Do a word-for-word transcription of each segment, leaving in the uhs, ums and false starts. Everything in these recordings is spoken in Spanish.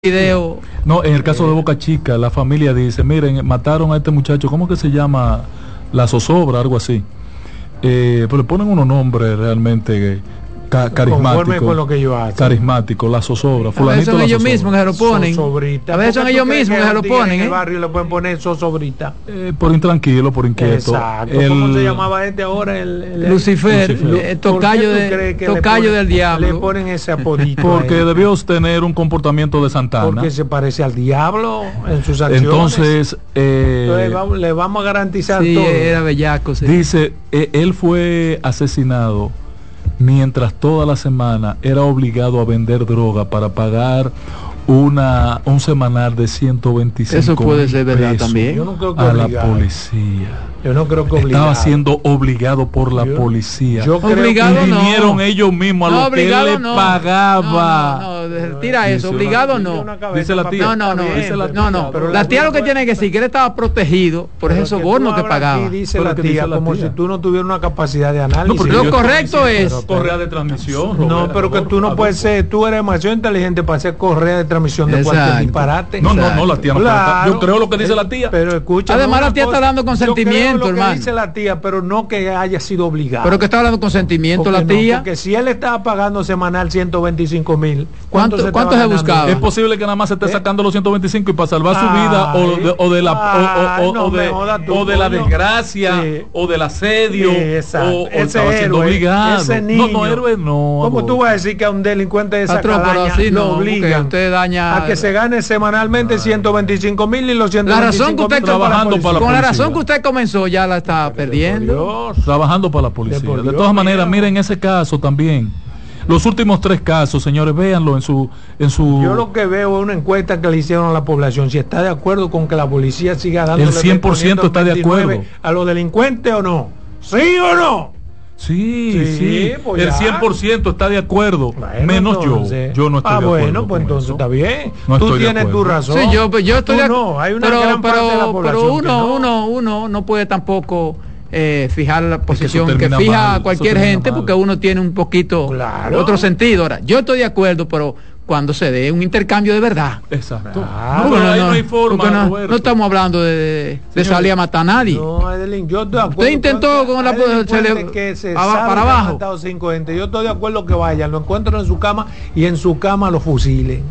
video. No, en el caso de Boca Chica, la familia dice, miren, mataron a este muchacho, ¿cómo que se llama? La Zozobra, algo así. Eh, pero le ponen unos nombres realmente ca carismáticos. Con lo que yo hago. Carismático, La Zozobra. A veces son ellos mismos que se lo ponen. Zozobrita. A veces son ellos mismos que se lo ponen. En el ¿eh? barrio le pueden poner Zozobrita. Eh, por intranquilo, por inquieto. Exacto. El... ¿Cómo se llamaba este ahora? El, el, Lucifer, Lucifer. el tocayo, de, tocayo ponen, del diablo. Le ponen ese apodito. Porque debió tener un comportamiento de Santana. Porque se parece al diablo en sus acciones. Entonces, eh, Entonces vamos, le vamos a garantizar sí, todo. Era bellaco. Sí. Dice, eh, él fue asesinado mientras toda la semana era obligado a vender droga para pagar una un semanal de ciento veinticinco Eso puede ser verdad también. Yo no creo que a obligado. la policía. Yo no creo que obligado. Estaba siendo obligado por la yo, policía. Yo creo obligado que vinieron no. ellos mismos a no, lo que él le no. pagaba. No, no, no, retira eso, obligado no. Dice la tía. No, no, no, dice la no, no. Pero la tía lo que tiene que decir que él estaba protegido por ese soborno que pagaba. Aquí dice Pero la que tía dice la como tía. si tú no tuvieras una capacidad de análisis. No, Lo yo correcto es correa de transmisión. No, Roberto, pero que tú no puedes ser, tú eres demasiado inteligente para hacer correa de transmisión de Exacto. cualquier disparate. No, no, no, la tía no puede estar- Yo creo lo que dice la tía. Pero escucha. Además, no, la tía una está dando cosa, consentimiento, yo creo lo hermano. que dice la tía, pero no que haya sido obligado. Pero que está hablando con sentimiento Porque la no, tía. porque si él estaba pagando semanal ciento veinticinco mil, ¿Cuánto- ¿cuánto, cuánto se, se buscaba? Es posible que nada más se esté ¿Eh? sacando los ciento veinticinco y para salvar su Ay, vida o de, o de la ay, o, o, no o de, me jodas tú, o de la coño. desgracia Sí. o del asedio Exacto. o, o Ese estaba siendo héroe, obligado. ese No, niño. no, héroe no. ¿Cómo tú vas a decir que a un delincuente de esa Patrón, pero calaña así lo no, porque obligan usted daña- a que se gane semanalmente ciento veinticinco mil y los ciento La veinticinco razón que usted mil son trabajando para la Con la policía. razón que usted comenzó ya la está perdiendo. Dios. Trabajando para la policía. De por De Dios, todas maneras, mira. miren ese caso también. Los últimos tres casos, señores, véanlo en su en su Yo lo que veo es una encuesta que le hicieron a la población, si está de acuerdo con que la policía siga dando El cien por ciento está de acuerdo. a los delincuentes o no. ¿Sí o no? Sí, Sí, sí, pues el ya. cien por ciento está de acuerdo, Bueno, menos entonces, yo. Yo no estoy ah, de acuerdo. bueno, pues con entonces eso. está bien. No Tú estoy de tienes tu acuerdo. razón. Sí, yo, pues, yo estoy Tú de no, hay una pero, gran parte de la pero, población pero que uno, no. uno, uno no puede tampoco eh, fijar la eso posición que, termina fija mal, cualquier eso termina gente mal. porque uno tiene un poquito Claro. otro sentido. Ahora, yo estoy de acuerdo, pero cuando se dé un intercambio de verdad. Exacto. Claro. No, Porque pero ahí no hay forma, porque no, Roberto. no estamos hablando de, de Señores, salir a matar a nadie. No, Adelín, yo estoy de acuerdo. Usted intentó con la hay delincuentes se le- que se para- saben para que han abajo. matado cinco gente. Yo estoy de acuerdo que vayan, lo encuentran en su cama y en su cama lo fusilen.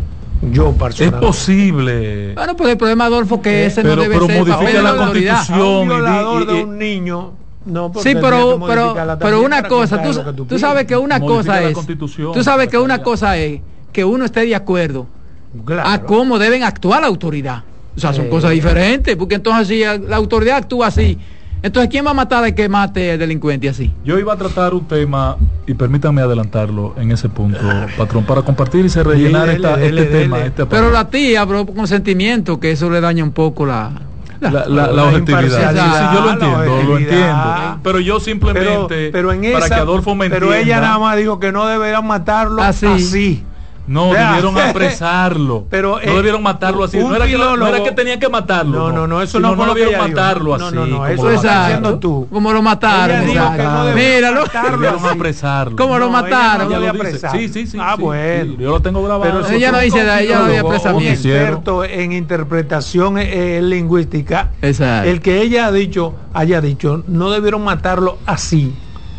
Yo Es personalmente. posible. Bueno, pues el problema, Adolfo, que ese pero- no debe pero ser modifica papel de la la autoridad. A Constitución. un y di- violador y- de y- un niño. No, pues Sí, tendría pero, que pero, modificarla pero también una para que cosa, caiga tú, lo que tú pides. sabes que una Modifica cosa la es, Constitución tú sabes para que que una haya- cosa es que uno esté de acuerdo Claro. a cómo deben actuar la autoridad. O sea, son Eh. cosas diferentes, porque entonces si la autoridad actúa así, entonces ¿quién va a matar al que mate al delincuente así? Yo iba a tratar un tema, y permítanme adelantarlo en ese punto, patrón, para compartir y se rellenar Dele, esta, dele, este dele. tema. Este Pero aparato. la tía, bro, con sentimiento, que eso le daña un poco la... la, la, la la objetividad. Sí, imparcialidad, sí, yo lo la entiendo, lo objetividad. entiendo. Pero yo simplemente, pero, pero en para esa, que Adolfo me pero entienda, ella nada más dijo que no deberían matarlo Así. así. no, Vea. debieron apresarlo. Pero, no eh, debieron matarlo así. un No era, que, no filólogo- era que tenían que matarlo. No, no, no, eso sino no fue lo que debieron ella dijo. matarlo No, así. no, no, como eso lo lo estás mataron. haciendo tú. Como lo mataron. Ella dijo exacto. que no debieron Míralo. matarlo Debieron así. apresarlo. ¿Cómo lo No, mataron? ella no Ella había lo dice. apresado. Sí, sí, sí. Ah, sí, bueno. sí, yo lo tengo grabado. Pero Ella no dice, ella no había un apresamiento. experto en interpretación eh, lingüística, Exacto. el que ella ha dicho, haya dicho, no debieron matarlo así.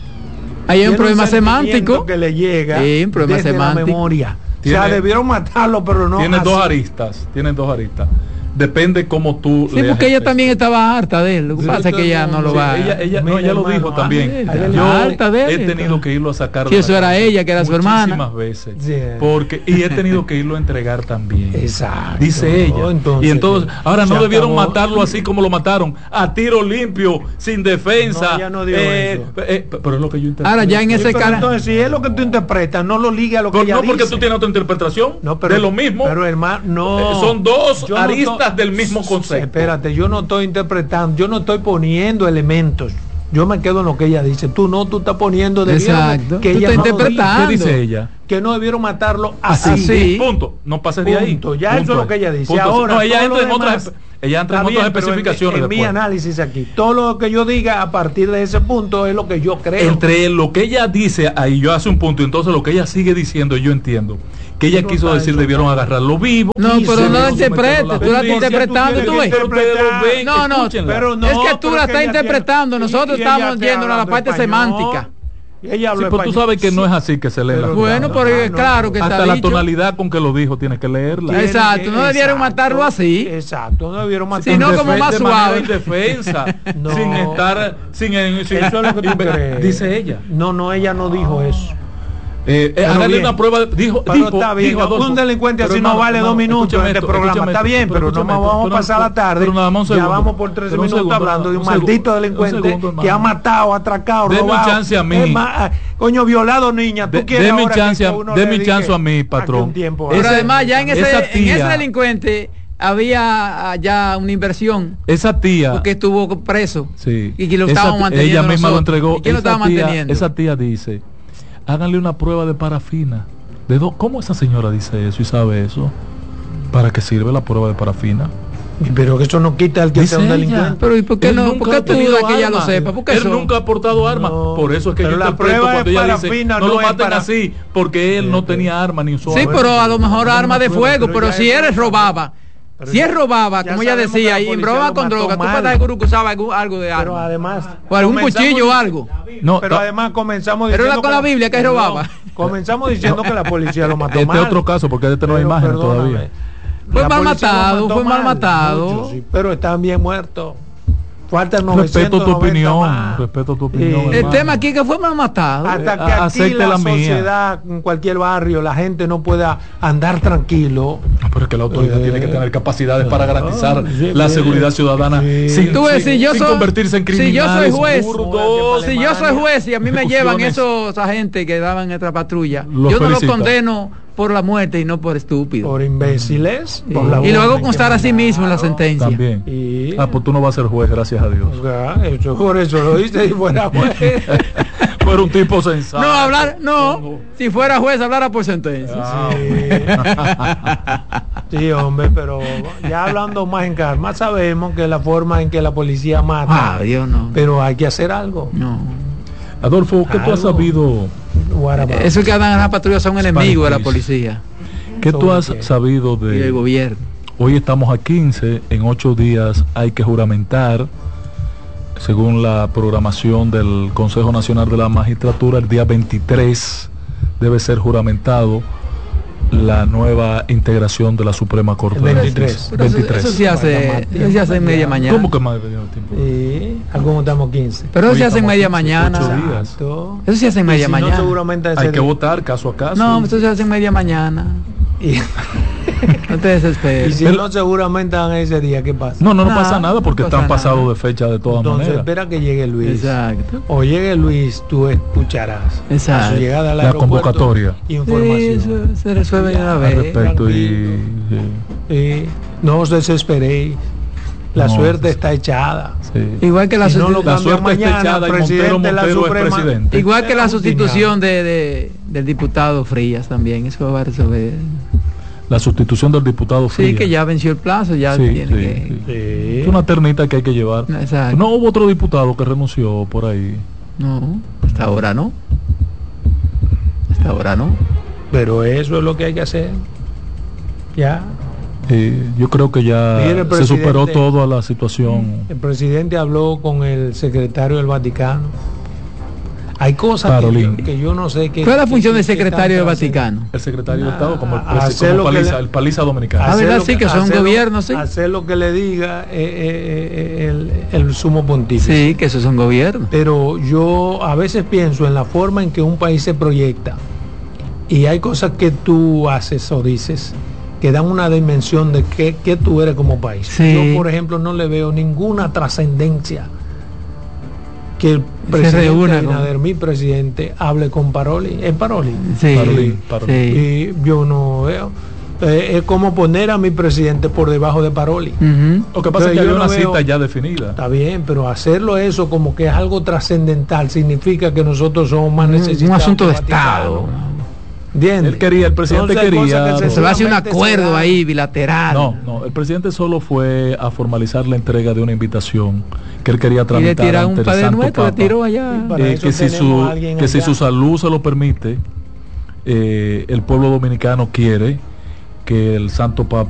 Ahí hay un Tiene problema sentimiento semántico. que le llega Sí, un problema desde semántico. la memoria. Tiene- o sea, debieron matarlo, pero no Tienen así. dos aristas. Tienen dos aristas. Depende cómo tú Sí, leas porque el ella texto. también estaba harta de él. Lo que Sí, pasa es todo que ella el no mundo- lo va. Sí, ella, ella, no, Mira, ella lo hermano, dijo también. ah, Yo harta de él, he tenido entonces. que irlo a sacar. Si de eso la era casa ella, que era su hermana. muchísimas veces. Sí. Porque, y he tenido que irlo a entregar también. Exacto. Dice ella. Entonces, y entonces, ahora se no debieron acabó. matarlo así como lo mataron, a tiro limpio, sin defensa. No, ella no dijo eh, eso. eh, pero es lo que yo interpreto. Ahora ya en Sí, ese pero cara. entonces, si es lo que tú interpretas, no lo liga a lo que Pero ella no porque dice. tú tienes otra interpretación No, pero, de lo mismo. Pero hermano, no. Eh, son dos Yo no aristas to- del mismo concepto. Espérate, yo no estoy interpretando, yo no estoy poniendo elementos. Yo me quedo en lo que ella dice. Tú no, tú estás poniendo de Exacto. que Tú ella estás no lo interpretando. ¿Qué dice, dice ella? que no debieron matarlo así. Así. Punto. No pases de ahí. Punto. Ya eso es lo que ella dice. Punto. Ahora, no, ella todo entra lo en otras demás, Ella entra en otras especificaciones. En, en mi análisis aquí, todo lo que yo diga a partir de ese punto es lo que yo creo. Entre lo que ella dice, ahí yo hace un punto, y entonces lo que ella sigue diciendo, yo entiendo. Que ella no quiso decir, debieron agarrarlo vivo. No, pero no lo interpretes, tú la estás interpretando, tú ves. No, no, pero no, es que tú la estás interpretando, nosotros estamos yendo a la parte semántica. Ella sí, pero tú sabes que sí. No es así que se lee la bueno, pero es no, claro que hasta está la dicho. Tonalidad con que lo dijo tienes que leerla. Tiene exacto, que, no debieron exacto, matarlo así. Exacto, no debieron matarlo. Sino como más de suave. En defensa, no. Sin estar sin, sin eso es lo que tú crees. Dice ella. No, no, ella no dijo eso. Eh, eh, hágale una prueba, dijo, pero dijo, está bien, dijo Adolfo, un delincuente así no vale dos minutos en este programa, está bien, pero no vamos a pasar la tarde, ya vamos por trece minutos hablando de un maldito delincuente que ha matado, atracado, robado, deme chance a mí, coño, violado niña, tú quieres deme chance, deme chance a mí, patrón. Pero además ya en ese, en ese delincuente había ya una inversión. Esa tía, porque estuvo preso, sí, y que lo estaban manteniendo. Ella misma lo entregó. ¿Quién lo estaba manteniendo? Esa tía dice, háganle una prueba de parafina. ¿De do ¿Cómo esa señora dice eso y sabe eso? ¿Para qué sirve la prueba de parafina? Pero que eso no quita el que dice sea un delincuente. Pero ¿y por qué él no? ¿Por qué tú dudas que ella lo sepa? ¿Por qué él eso? nunca ha portado armas. No, por eso es que yo interpreto cuando ella dice no, no lo maten para... así, porque él no tenía arma ni usó. Sí, arma. Pero a lo mejor arma de fuego, pero, pero si él robaba. Pero si él robaba, como ella decía, y robaba con droga, tú puedes que usaba algo de arma. Pero además, o algún cuchillo o algo. No, pero además comenzamos diciendo. Pero era con la Biblia que él robaba. Comenzamos diciendo que la policía lo mató. Este mal. es otro caso, porque de este no hay imágenes todavía. Fue mal matado, fue mal matado. Mucho, sí, pero están bien muertos. Faltan respeto tu opinión, más. respeto tu opinión. El tema aquí que fue mal matado. Hasta que aquí Acepte la, la sociedad, en cualquier barrio, la gente no pueda andar tranquilo. Pero es que la autoridad eh, tiene que tener capacidades para garantizar oh, sí, la seguridad ciudadana sí. sin, Tú ves, sin, si yo sin soy, convertirse en criminales. Si yo soy juez, burdos, si yo soy juez y a mí me llevan esos agentes que daban esta patrulla, los yo no los condeno por la muerte y no por estúpido. Por imbéciles. Sí. Por la y luego constar a sí mismo en la sentencia. También. Y... Ah, pues tú no vas a ser juez, gracias a Dios. Ya, eso, por eso lo dice y fuera juez. Pero un tipo sensato. No, hablar, no. Si fuera juez, hablara por sentencia. Ah. Sí. Sí, hombre, pero ya hablando más en calma, sabemos que la forma en que la policía mata. Ah, Dios no. Pero hay que hacer algo. No. Adolfo, ¿qué tú has sabido? Eso que andan en la patrulla son enemigos de la policía. ¿Qué tú has sabido de, y del gobierno? Hoy estamos a quince, en ocho días hay que juramentar, según la programación del Consejo Nacional de la Magistratura, el día veintitrés debe ser juramentado la nueva integración de la Suprema Corte. veintitrés. Pero veintitrés. Eso, eso se hace, eso se hace en media mañana. ¿Cómo que más de tiempo? Sí, algunos estamos quince. Pero eso se hace en media mañana. Días. Eso se hace en media si mañana. No, seguramente hay que votar caso a caso. No, eso se hace en media mañana. Y... no te desesperes. Y si el... no seguramente van ese día, ¿qué pasa? No, no, no, no pasa nada porque no están pasados de fecha de todas Entonces, maneras. Espera que llegue Luis. Exacto. O llegue Luis, tú escucharás. Exacto. A su llegada al la convocatoria. Información. Sí, eso se resuelve de una vez. Al respecto y, sí. Y no os desesperéis. La no, suerte está echada. Sí. Igual que la, si no lo la suerte mañana, está echada y Montero, Montero la Suprema, es presidente. Igual que la sustitución de, de, del diputado Frías también. Eso va a resolver. La sustitución del diputado Frías. Sí, que ya venció el plazo, ya sí, tiene sí, que... Sí. Sí. Es una ternita que hay que llevar. Exacto. No hubo otro diputado que renunció por ahí. No, hasta ahora no. Hasta ahora no. Pero eso es lo que hay que hacer. Ya. Sí, yo creo que ya se superó todo a la situación. El presidente habló con el secretario del Vaticano. Hay cosas que yo, que yo no sé qué. ¿Cuál es la función del secretario del Vaticano? El secretario de Estado como el, como paliza, le, el paliza dominicano. Ah, verdad, sí, que son gobiernos, sí. Hacer lo que le diga eh, eh, el, el sumo pontífice. Sí, que esos son gobiernos. Pero yo a veces pienso en la forma en que un país se proyecta y hay cosas que tú haces o dices que dan una dimensión de qué, qué tú eres como país. Sí. Yo, por ejemplo, no le veo ninguna trascendencia que el presidente Abinader, mi presidente, hable con Paroli. ¿Es Paroli? Sí. Paroli, Paroli. Sí. Y yo no veo. Eh, es como poner a mi presidente por debajo de Paroli. Uh-huh. Lo que pasa es que hay una cita ya definida. Está bien, pero hacerlo eso como que es algo trascendental significa que nosotros somos más necesitados. Un asunto de Estado. ¿Entiendes? Él quería, el presidente Entonces, quería... Se, se va a hacer un acuerdo será... ahí, bilateral. No, no, el presidente solo fue a formalizar la entrega de una invitación que él quería tramitar y de ante un el Santo nuestro, Papa. Tiró allá. Eh, que si, su, que si su salud se lo permite, eh, el pueblo dominicano quiere que el Santo Papa